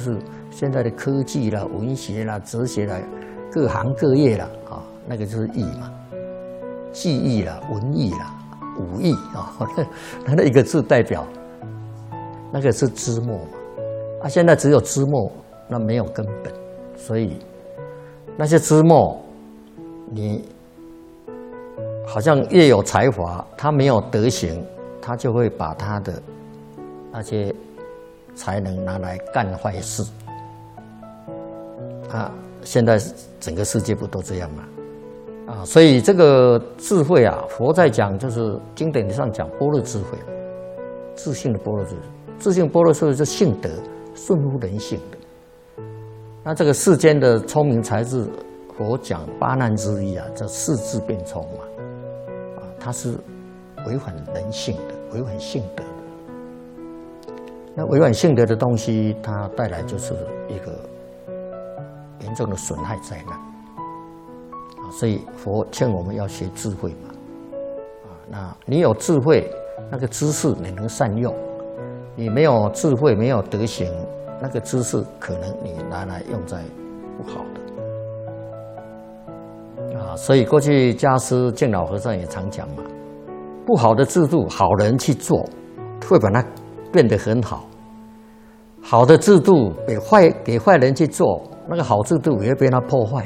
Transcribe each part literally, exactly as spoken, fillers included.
就是现在的科技啦、文学啦、哲学啦，各行各业啦啊，那个就是艺嘛，技艺啦、文艺啦、武艺啊，它的一个字代表，那个是枝末嘛。啊，现在只有枝末，那没有根本，所以那些枝末，你好像越有才华，他没有德行，他就会把他的那些才能拿来干坏事。啊，现在整个世界不都这样吗？啊，所以这个智慧啊，佛在讲就是经典上讲般若智慧，自性的般若智慧，自性般若智慧是性德。顺乎人性的，那这个世间的聪明才智，佛讲八难之一啊，叫世智变聪嘛，啊，它是违反人性的，违反性德的。那违反性德的东西，它带来就是一个严重的损害灾难啊，所以佛劝我们要学智慧嘛，啊，那你有智慧，那个知识你能善用。你没有智慧，没有德行，那个知识可能你拿来用在不好的啊。所以过去家师净老和尚也常讲嘛，不好的制度，好人去做，会把它变得很好；好的制度给坏给坏人去做，那个好制度也会被他破坏。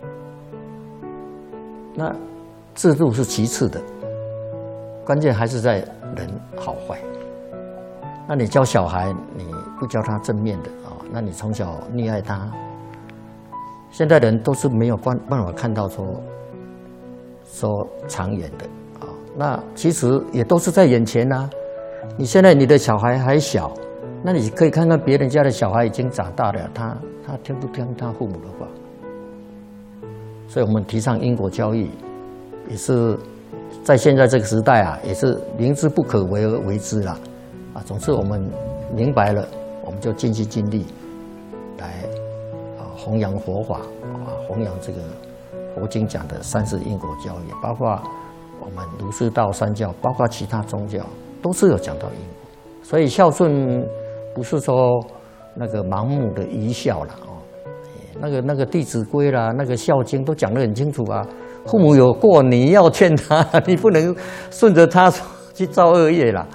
那制度是其次的，关键还是在人好坏。那你教小孩，你不教他正面的啊，那你从小溺爱他。现在人都是没有办办法看到说说长远的啊，那其实也都是在眼前啊。你现在你的小孩还小，那你可以看看别人家的小孩已经长大了，他他听不听他父母的话？所以我们提倡因果教育，也是在现在这个时代啊，也是明知不可为而为之啦。啊，总之我们明白了，我们就尽心尽力来啊弘扬佛法啊，弘扬这个佛经讲的三世因果教育，包括我们儒释道三教，包括其他宗教，都是有讲到因果。所以孝顺不是说那个盲目的愚孝了哦，那个那个《弟子规》啦，那个《孝经》都讲得很清楚啊。父母有过，你要劝他，你不能顺着他去造恶业啦。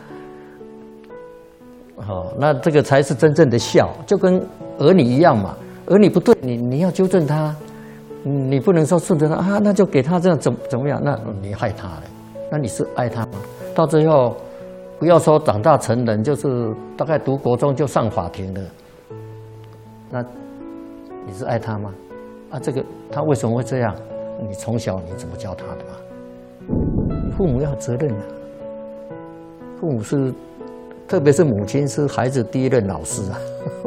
哦，那这个才是真正的孝，就跟儿女一样嘛。儿女不对，你你要纠正他，你不能说顺着他啊，那就给他这样怎怎么样？那你害他了，那你是爱他吗？到最后，不要说长大成人，就是大概读国中就上法庭了，那你是爱他吗？啊，这个他为什么会这样？你从小你怎么教他的嘛？父母要有责任啊，父母是。特别是母亲是孩子第一任老师啊，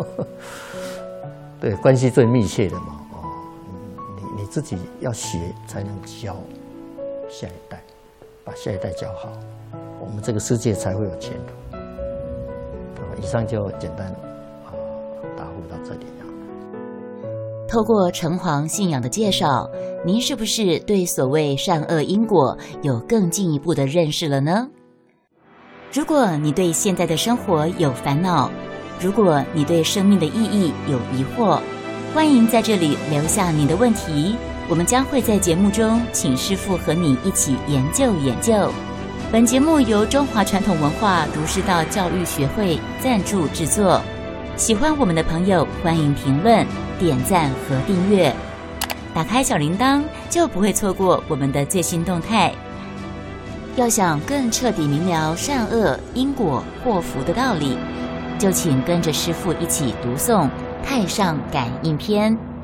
对，关系最密切的嘛。哦，你你自己要学才能教下一代，把下一代教好，我们这个世界才会有前途。以上就简单啊答复到这里啊。 透过城隍信仰的介绍，您是不是对所谓善恶因果有更进一步的认识了呢？如果你对现在的生活有烦恼，如果你对生命的意义有疑惑，欢迎在这里留下你的问题，我们将会在节目中请师父和你一起研究研究。本节目由中华传统文化儒释道教育学会赞助制作，喜欢我们的朋友欢迎评论、点赞和订阅，打开小铃铛就不会错过我们的最新动态。要想更彻底明了善恶因果祸福的道理，就请跟着师父一起读诵《太上感应篇》。